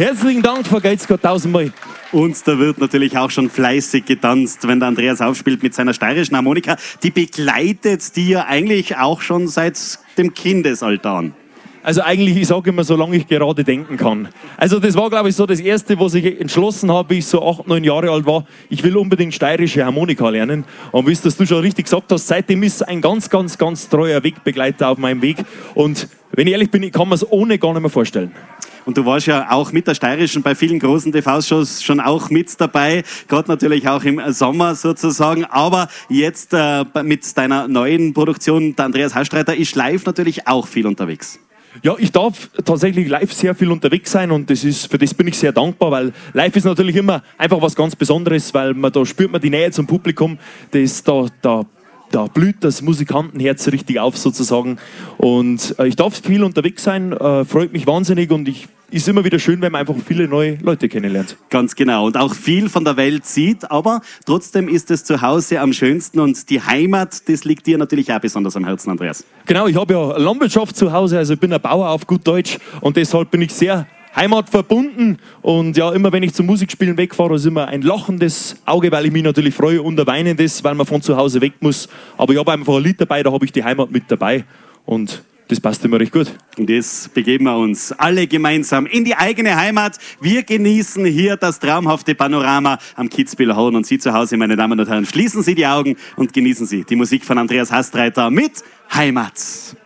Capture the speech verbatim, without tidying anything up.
Herzlichen Dank, vergelt's Gott tausendmal. Und da wird natürlich auch schon fleißig getanzt, wenn der Andreas aufspielt mit seiner steirischen Harmonika. Die begleitet die ja eigentlich auch schon seit dem Kindesalter an. Also eigentlich, ich sage immer, solange ich gerade denken kann. Also das war, glaube ich, so das Erste, was ich entschlossen habe, wie ich so acht, neun Jahre alt war. Ich will unbedingt steirische Harmonika lernen. Und wie es das du schon richtig gesagt hast, seitdem ist es ein ganz, ganz, ganz treuer Wegbegleiter auf meinem Weg. Und wenn ich ehrlich bin, ich kann mir es ohne gar nicht mehr vorstellen. Und du warst ja auch mit der Steirischen bei vielen großen T V-Shows schon auch mit dabei, gerade natürlich auch im Sommer sozusagen. Aber jetzt äh, mit deiner neuen Produktion, der Andreas Hastreiter, ist live natürlich auch viel unterwegs. Ja, ich darf tatsächlich live sehr viel unterwegs sein und das ist, für das bin ich sehr dankbar, weil live ist natürlich immer einfach was ganz Besonderes, weil man, da spürt man die Nähe zum Publikum, das, da, da, da blüht das Musikantenherz richtig auf sozusagen und äh, ich darf viel unterwegs sein, äh, freut mich wahnsinnig und ich ist immer wieder schön, wenn man einfach viele neue Leute kennenlernt. Ganz genau. Und auch viel von der Welt sieht, aber trotzdem ist es zu Hause am schönsten und die Heimat, das liegt dir natürlich auch besonders am Herzen, Andreas. Genau, ich habe ja Landwirtschaft zu Hause, also ich bin ein Bauer auf gut Deutsch und deshalb bin ich sehr heimatverbunden und ja, immer wenn ich zum Musikspielen wegfahre, ist immer ein lachendes Auge, weil ich mich natürlich freue und ein weinendes, weil man von zu Hause weg muss. Aber ich habe einfach ein Lied dabei, da habe ich die Heimat mit dabei und das passt immer recht gut. Und jetzt begeben wir uns alle gemeinsam in die eigene Heimat. Wir genießen hier das traumhafte Panorama am Kitzbühel-Horn. Und Sie zu Hause, meine Damen und Herren, schließen Sie die Augen und genießen Sie die Musik von Andreas Hastreiter mit Heimat.